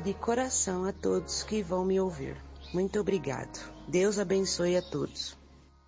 de coração a todos que vão me ouvir. Muito obrigado. Deus abençoe a todos.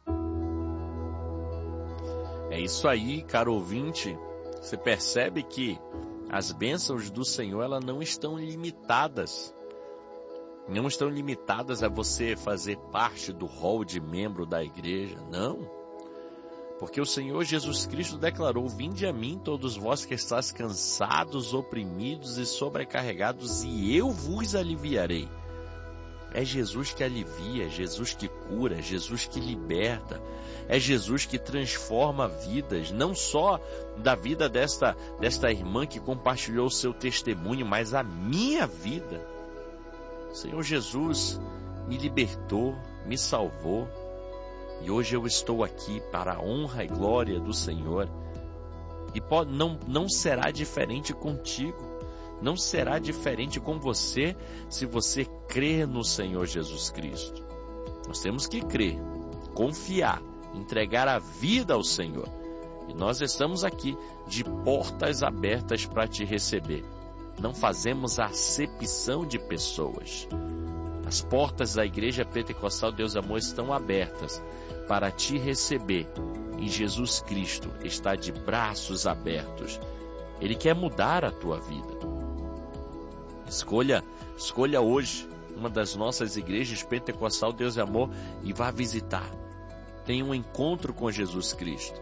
É isso aí, caro ouvinte. Você percebe que as bênçãos do Senhor, elas não estão limitadas. Não estão limitadas a você fazer parte do rol de membro da igreja, não. Porque o Senhor Jesus Cristo declarou: vinde a mim todos vós que estáis cansados, oprimidos e sobrecarregados, e eu vos aliviarei. É Jesus que alivia, é Jesus que cura, é Jesus que liberta, é Jesus que transforma vidas, não só da vida desta irmã que compartilhou o seu testemunho, mas a minha vida. O Senhor Jesus me libertou, me salvou, e hoje eu estou aqui para a honra e glória do Senhor. E não será diferente contigo. Não será diferente com você se você crer no Senhor Jesus Cristo. Nós temos que crer, confiar, entregar a vida ao Senhor. E nós estamos aqui de portas abertas para te receber. Não fazemos acepção de pessoas. As portas da Igreja Pentecostal Deus Amor estão abertas para te receber. Em Jesus Cristo está de braços abertos. Ele quer mudar a tua vida. Escolha hoje uma das nossas igrejas Pentecostal Deus e Amor e vá visitar. Tenha um encontro com Jesus Cristo.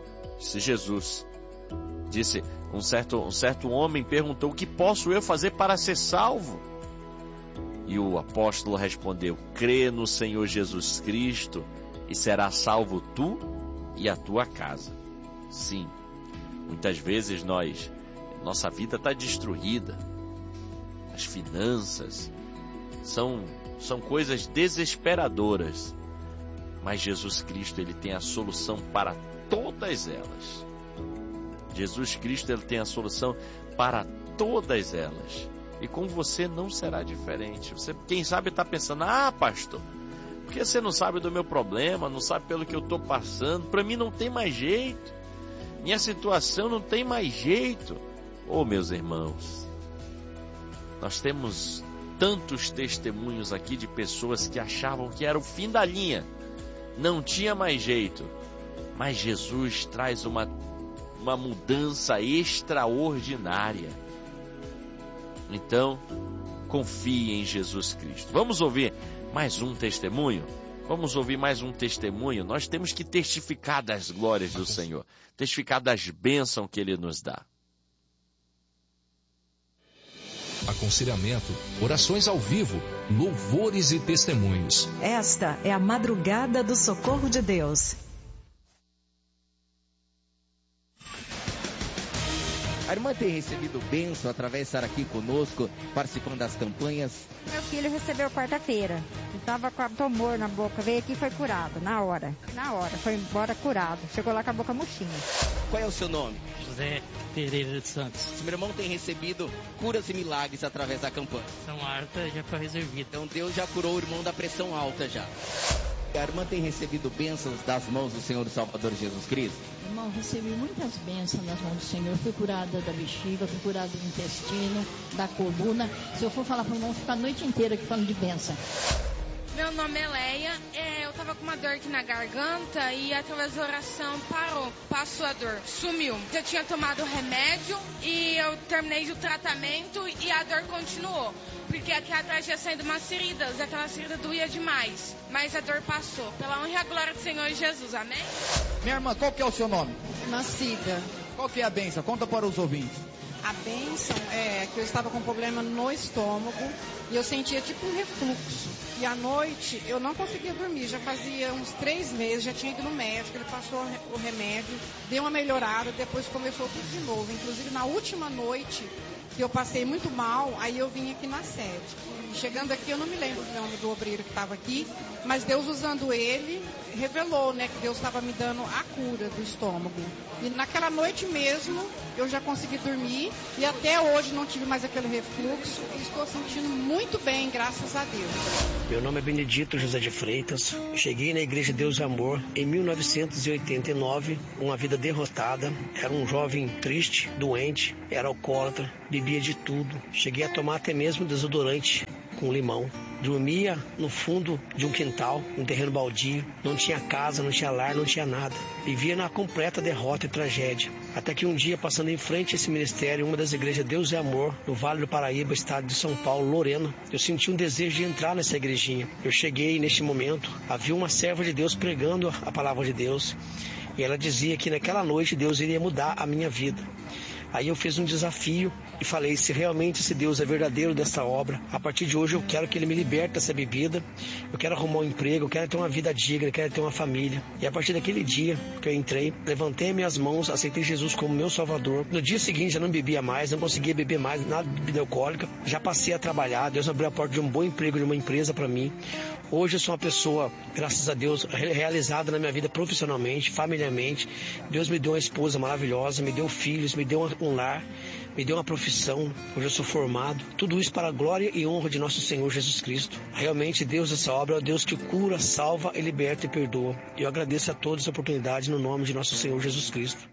Disse um certo homem perguntou: o que posso eu fazer para ser salvo? E o apóstolo respondeu: crê no Senhor Jesus Cristo e será salvo tu e a tua casa. Sim, muitas vezes nossa vida está destruída. As finanças são coisas desesperadoras, mas Jesus Cristo, ele tem a solução para todas elas. Jesus Cristo, ele tem a solução para todas elas, e com você não será diferente. Você, quem sabe, está pensando: pastor, porque você não sabe do meu problema, não sabe pelo que eu estou passando, para mim não tem mais jeito, minha situação não tem mais jeito. Meus irmãos, nós temos tantos testemunhos aqui de pessoas que achavam que era o fim da linha, não tinha mais jeito, mas Jesus traz uma mudança extraordinária. Então, confie em Jesus Cristo. Vamos ouvir mais um testemunho? Nós temos que testificar das glórias do Senhor, testificar das bênçãos que Ele nos dá. Aconselhamento, orações ao vivo, louvores e testemunhos. Esta é a madrugada do socorro de Deus. A irmã tem recebido bênção através de estar aqui conosco, participando das campanhas. Meu filho recebeu quarta-feira. Ele estava com tumor na boca, veio aqui e foi curado, na hora, foi embora curado. Chegou lá com a boca murchinha. Qual é o seu nome? José Pereira de Santos. Meu irmão tem recebido curas e milagres através da campanha. Pressão alta já foi resolvida. Então Deus já curou o irmão da pressão alta já. A irmã tem recebido bênçãos das mãos do Senhor e Salvador Jesus Cristo? Irmão, recebi muitas bênçãos nas mãos do Senhor. Fui curada da bexiga, fui curada do intestino, da coluna. Se eu for falar para o irmão, ficar a noite inteira aqui falando de bênção. Meu nome é Leia, eu tava com uma dor aqui na garganta e através da oração passou a dor, sumiu. Eu tinha tomado remédio e eu terminei o tratamento e a dor continuou. Porque aqui atrás tinha saído umas feridas, aquela ferida doía demais. Mas a dor passou, pela honra e a glória do Senhor Jesus, amém? Minha irmã, qual que é o seu nome? Nascida. Qual que é a bênção? Conta para os ouvintes. A bênção é que eu estava com problema no estômago e eu sentia tipo um refluxo. E à noite eu não conseguia dormir, já fazia uns 3 meses, já tinha ido no médico, ele passou o remédio, deu uma melhorada, depois começou tudo de novo. Inclusive na última noite que eu passei muito mal, aí eu vim aqui na sede. E chegando aqui, eu não me lembro do nome do obreiro que estava aqui, mas Deus usando ele, revelou, né, que Deus estava me dando a cura do estômago. E naquela noite mesmo, eu já consegui dormir e até hoje não tive mais aquele refluxo e estou sentindo muito bem, graças a Deus. Meu nome é Benedito José de Freitas. Cheguei na Igreja Deus e Amor em 1989, uma vida derrotada. Era um jovem triste, doente, era alcoólatra. bebia de tudo. Cheguei a tomar até mesmo desodorante com limão. Dormia no fundo de um quintal, um terreno baldio. Não tinha casa, não tinha lar, não tinha nada. Vivia na completa derrota e tragédia. Até que um dia, passando em frente a esse ministério, uma das igrejas Deus é Amor, no Vale do Paraíba, estado de São Paulo, Lorena, eu senti um desejo de entrar nessa igrejinha. Eu cheguei neste momento, havia uma serva de Deus pregando a palavra de Deus. E ela dizia que naquela noite Deus iria mudar a minha vida. Aí eu fiz um desafio e falei, se realmente esse Deus é verdadeiro dessa obra, a partir de hoje eu quero que Ele me liberte dessa bebida, eu quero arrumar um emprego, eu quero ter uma vida digna, eu quero ter uma família. E a partir daquele dia que eu entrei, levantei minhas mãos, aceitei Jesus como meu Salvador. No dia seguinte já não bebia mais, não conseguia beber mais nada de bebida alcoólica, já passei a trabalhar, Deus abriu a porta de um bom emprego, de uma empresa para mim. Hoje eu sou uma pessoa, graças a Deus, realizada na minha vida profissionalmente, familiarmente. Deus me deu uma esposa maravilhosa, me deu filhos, me deu um lar, me deu uma profissão. Hoje eu sou formado. Tudo isso para a glória e honra de nosso Senhor Jesus Cristo. Realmente Deus dessa obra é o Deus que cura, salva, e liberta e perdoa. E eu agradeço a todos essa oportunidade no nome de nosso Senhor Jesus Cristo.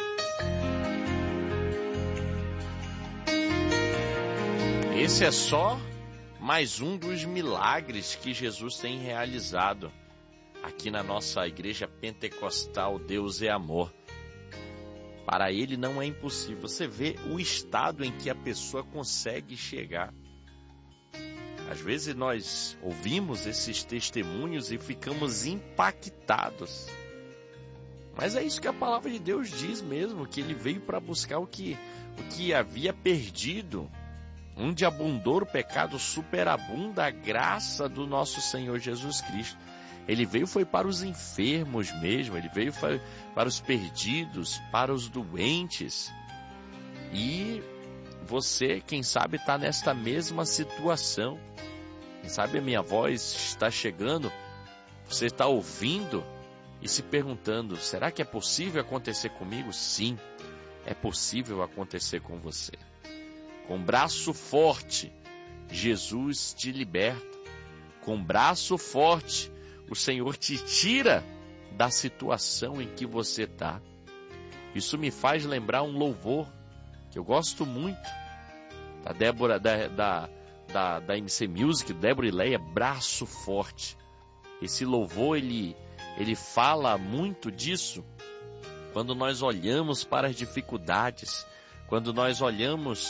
Esse é só mais um dos milagres que Jesus tem realizado aqui na nossa igreja pentecostal Deus é Amor. Para Ele não é impossível. Você vê o estado em que a pessoa consegue chegar. Às vezes nós ouvimos esses testemunhos e ficamos impactados. Mas é isso que a palavra de Deus diz mesmo, que Ele veio para buscar o que havia perdido. Onde abundou o pecado, superabunda a graça do nosso Senhor Jesus Cristo. Ele veio foi para os enfermos mesmo, Ele veio para os perdidos, para os doentes. E você, quem sabe, está nesta mesma situação. Quem sabe a minha voz está chegando, você está ouvindo e se perguntando, será que é possível acontecer comigo? Sim, é possível acontecer com você. Com braço forte, Jesus te liberta. Com braço forte, o Senhor te tira da situação em que você está. Isso me faz lembrar um louvor que eu gosto muito, da Débora, da MC Music, Débora e Leia, Braço Forte. Esse louvor, ele fala muito disso. Quando nós olhamos para as dificuldades, quando nós olhamos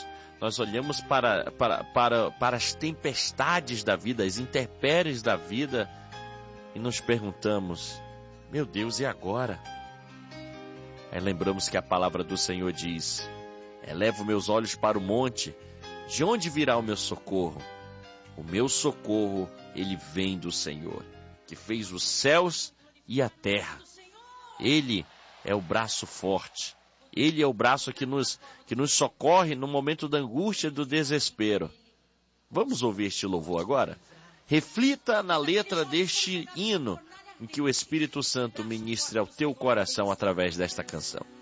para as tempestades da vida, as intempéries da vida, e nos perguntamos, meu Deus, e agora? Aí lembramos que a palavra do Senhor diz, elevo meus olhos para o monte, de onde virá o meu socorro? O meu socorro, ele vem do Senhor, que fez os céus e a terra. Ele é o braço forte. Ele é o braço que nos socorre no momento da angústia e do desespero. Vamos ouvir este louvor agora? Reflita na letra deste hino em que o Espírito Santo ministra ao teu coração através desta canção.